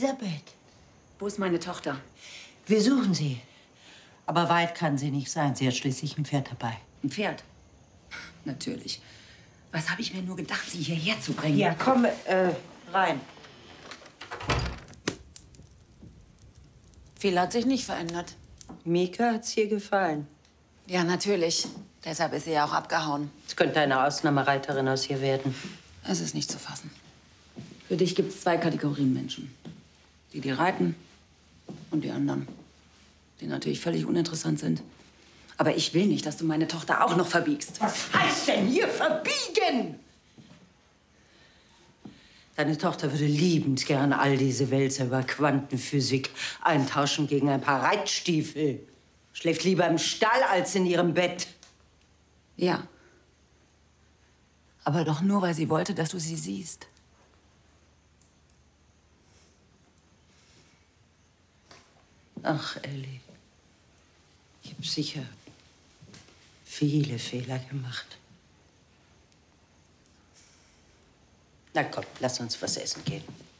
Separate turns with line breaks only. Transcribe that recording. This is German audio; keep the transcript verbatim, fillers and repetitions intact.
Elisabeth.
Wo ist meine Tochter?
Wir suchen sie. Aber weit kann sie nicht sein. Sie hat schließlich ein Pferd dabei.
Ein Pferd? Natürlich. Was habe ich mir nur gedacht, sie hierher zu bringen?
Ja, komm äh, rein.
Viel hat sich nicht verändert.
Mika hat's hier gefallen.
Ja, natürlich. Deshalb ist sie ja auch abgehauen.
Es könnte eine Ausnahmereiterin aus hier werden.
Es ist nicht zu fassen. Für dich gibt es zwei Kategorien Menschen. Die, die reiten und die anderen, die natürlich völlig uninteressant sind. Aber ich will nicht, dass du meine Tochter auch noch verbiegst.
Was heißt denn hier verbiegen? Deine Tochter würde liebend gern all diese Wälzer über Quantenphysik eintauschen gegen ein paar Reitstiefel. Schläft lieber im Stall als in ihrem Bett.
Ja. Aber doch nur, weil sie wollte, dass du sie siehst.
Ach, Ellie. Ich habe sicher viele Fehler gemacht. Na komm, lass uns was essen gehen.